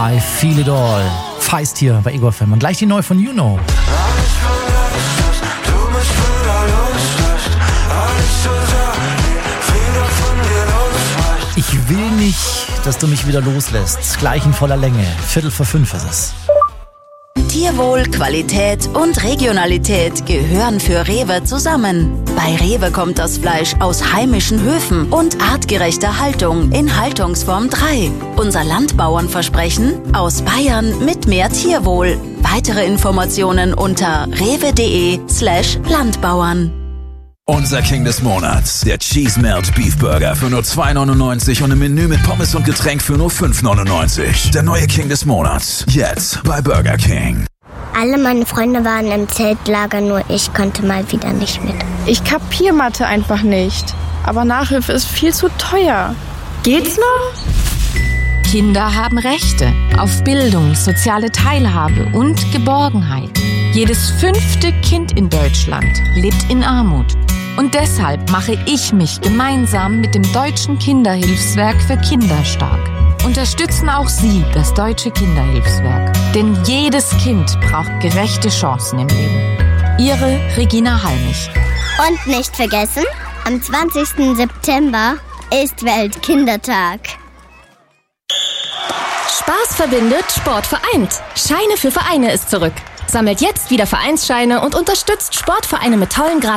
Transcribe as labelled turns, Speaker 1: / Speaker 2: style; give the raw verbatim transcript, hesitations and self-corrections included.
Speaker 1: I Feel It All. Feist hier bei Ego F M. Und gleich die neue von You Know. Ich will nicht, dass du mich wieder loslässt. Gleich in voller Länge. Viertel vor fünf ist es.
Speaker 2: Tierwohl, Qualität und Regionalität gehören für Rewe zusammen. Bei Rewe kommt das Fleisch aus heimischen Höfen und artgerechter Haltung in Haltungsform drei. Unser Landbauernversprechen: aus Bayern mit mehr Tierwohl. Weitere Informationen unter rewe.de slash Landbauern.
Speaker 3: Unser King des Monats, der Cheese Melt Beef Burger für nur zwei neunundneunzig und im Menü mit Pommes und Getränk für nur fünf neunundneunzig. Der neue King des Monats, jetzt bei Burger King.
Speaker 4: Alle meine Freunde waren im Zeltlager, nur ich konnte mal wieder nicht mit.
Speaker 5: Ich kapier Mathe einfach nicht. Aber Nachhilfe ist viel zu teuer. Geht's noch?
Speaker 6: Kinder haben Rechte auf Bildung, soziale Teilhabe und Geborgenheit. Jedes fünfte Kind in Deutschland lebt in Armut. Und deshalb mache ich mich gemeinsam mit dem Deutschen Kinderhilfswerk für Kinder stark. Unterstützen auch Sie das Deutsche Kinderhilfswerk. Denn jedes Kind braucht gerechte Chancen im Leben. Ihre Regina Halmich.
Speaker 4: Und nicht vergessen, am zwanzigsten September ist Weltkindertag.
Speaker 7: Spaß verbindet, Sport vereint. Scheine für Vereine ist zurück. Sammelt jetzt wieder Vereinsscheine und unterstützt Sportvereine mit tollen Gratis.